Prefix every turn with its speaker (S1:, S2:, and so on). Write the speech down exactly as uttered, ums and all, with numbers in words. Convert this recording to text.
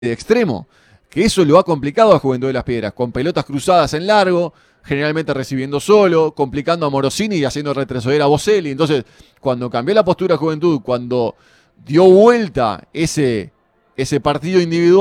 S1: de extremo, que eso lo ha complicado a Juventud de las Piedras, con pelotas cruzadas en largo, generalmente recibiendo solo, complicando a Morosini y haciendo retroceder a Boselli. Entonces, cuando cambió la postura de Juventud, cuando dio vuelta ese, ese partido individual,